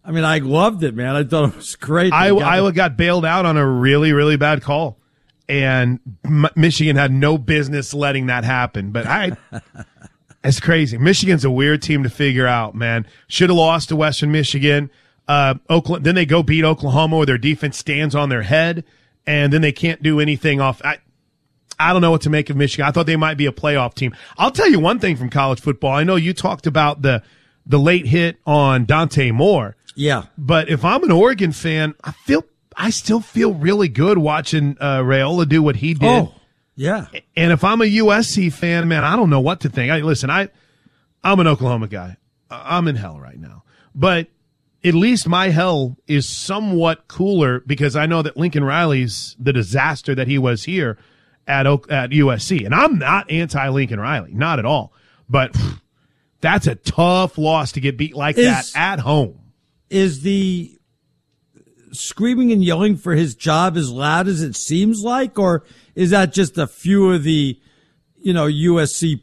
I mean, I loved it, man. I thought it was great. Iowa got bailed out on a really, really bad call, and Michigan had no business letting that happen. But it's crazy. Michigan's a weird team to figure out, man. Should have lost to Western Michigan. Oklahoma, then they go beat Oklahoma where their defense stands on their head, and then they can't do anything off. I don't know what to make of Michigan. I thought they might be a playoff team. I'll tell you one thing from college football. I know you talked about the late hit on Dante Moore. Yeah. But if I'm an Oregon fan, I still feel really good watching Raiola do what he did. Oh, yeah. And if I'm a USC fan, man, I don't know what to think. I'm an Oklahoma guy. I'm in hell right now. But at least my hell is somewhat cooler because I know that Lincoln Riley's the disaster that he was here at USC. And I'm not anti-Lincoln Riley, not at all. But that's a tough loss to get beat like that at home. Is the screaming and yelling for his job as loud as it seems like, or is that just a few of the, USC,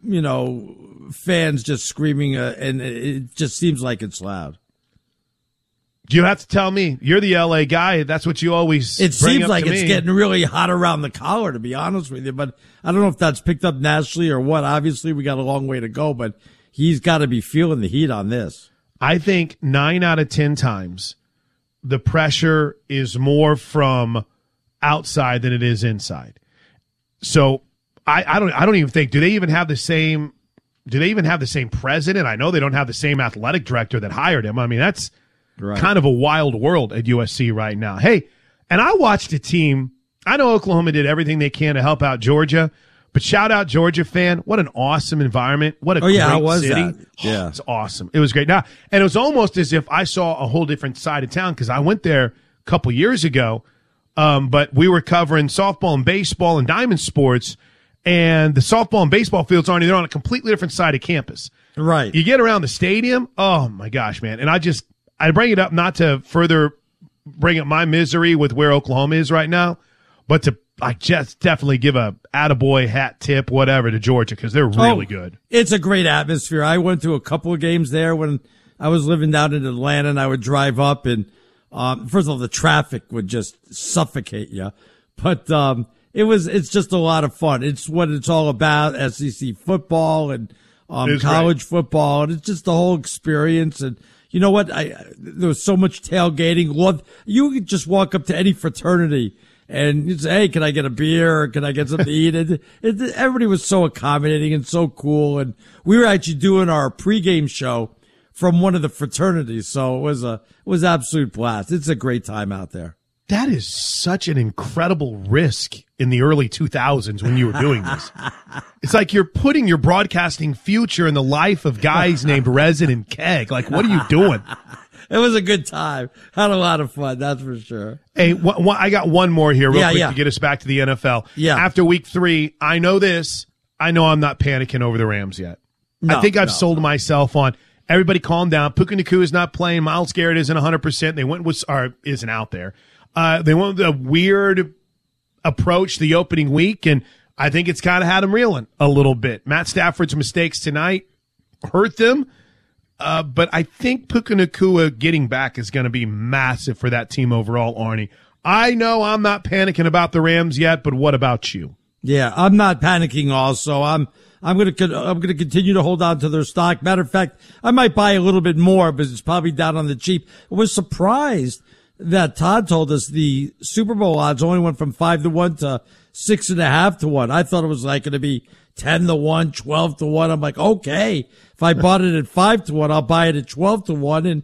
fans just screaming and it just seems like it's loud? You have to tell me. You're the LA guy. That's what you always It bring seems up like to it's me. getting really hot around the collar, to be honest with you. But I don't know if that's picked up nationally or what. Obviously, we got a long way to go, but he's got to be feeling the heat on this. I think 9 out of 10 times the pressure is more from outside than it is inside. So I don't even think, do they even have the same president? I know they don't have the same athletic director that hired him. I mean, that's kind of a wild world at USC right now. Hey, and I watched a team. I know Oklahoma did everything they can to help out Georgia, but shout out Georgia fan. What an awesome environment. What a great city. That? Yeah. It's awesome. It was great. Now, and it was almost as if I saw a whole different side of town because I went there a couple years ago. But we were covering softball and baseball and diamond sports, and the softball and baseball fields they're on a completely different side of campus. Right. You get around the stadium. Oh my gosh, man. And I bring it up not to further bring up my misery with where Oklahoma is right now, but to just definitely give a attaboy hat tip, whatever, to Georgia because they're really good. It's a great atmosphere. I went to a couple of games there when I was living down in Atlanta, and I would drive up, and first of all, the traffic would just suffocate you. But it's just a lot of fun. It's what it's all about, SEC football and college football, and it's just the whole experience. And you know what? There was so much tailgating. You could just walk up to any fraternity and you'd say, hey, can I get a beer? Or can I get something to eat? Everybody was so accommodating and so cool. And we were actually doing our pregame show from one of the fraternities. So it was absolute blast. It's a great time out there. That is such an incredible risk in the early 2000s when you were doing this. It's like you're putting your broadcasting future in the life of guys named Resin and Keg. Like, what are you doing? It was a good time. Had a lot of fun, that's for sure. Hey, I got one more here real quick to get us back to the NFL. Yeah. After week 3, I know I'm not panicking over the Rams yet. I think I've sold myself on everybody calm down. Puka Nacua is not playing. Myles Garrett isn't 100%. Isn't out there. They went with a weird approach the opening week, and I think it's kind of had them reeling a little bit. Matt Stafford's mistakes tonight hurt them, but I think Puka Nacua getting back is going to be massive for that team overall, Arnie. I know I'm not panicking about the Rams yet, but what about you? Yeah, I'm not panicking also. I'm going to continue to hold on to their stock. Matter of fact, I might buy a little bit more, but it's probably down on the cheap. I was surprised that Todd told us the Super Bowl odds only went from 5-1 to 6.5 to 1. I thought it was like going to be 10-1, 12-1. I'm like, okay, if I bought it at 5-1, I'll buy it at 12-1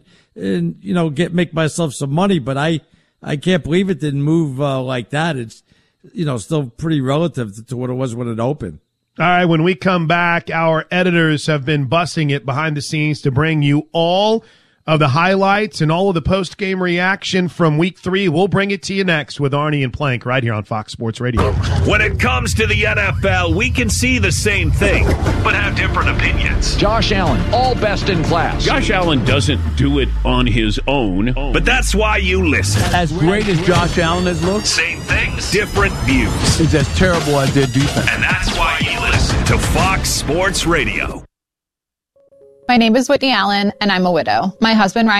and make myself some money. But I can't believe it didn't move like that. It's still pretty relative to what it was when it opened. All right, when we come back, our editors have been busting it behind the scenes to bring you all of the highlights and all of the post-game reaction from Week 3. We'll bring it to you next with Arnie and Plank right here on Fox Sports Radio. When it comes to the NFL, we can see the same thing, but have different opinions. Josh Allen, all best in class. Josh Allen doesn't do it on his own, but that's why you listen. As great as Josh Allen has looked, same things, different views. It's as terrible as their defense. And that's why you listen to Fox Sports Radio. My name is Whitney Allen, and I'm a widow. My husband, Ryan,